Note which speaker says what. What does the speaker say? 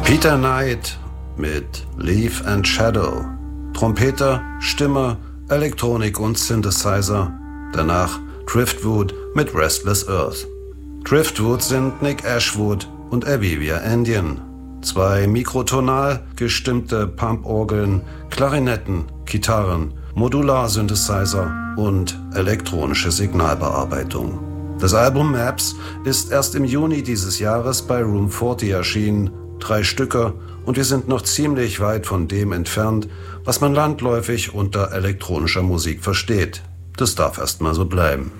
Speaker 1: Peter Knight mit Leaf and Shadow. Trompeter, Stimme, Elektronik und Synthesizer. Danach Driftwood mit Restless Earth. Driftwood sind Nick Ashwood und Avivia Andean. 2 mikrotonal gestimmte Pumporgeln, Klarinetten, Gitarren, Modular-Synthesizer und elektronische Signalbearbeitung. Das Album Maps ist erst im Juni dieses Jahres bei Room 40 erschienen, 3 Stücke, und wir sind noch ziemlich weit von dem entfernt, was man landläufig unter elektronischer Musik versteht. Das darf erst mal so bleiben.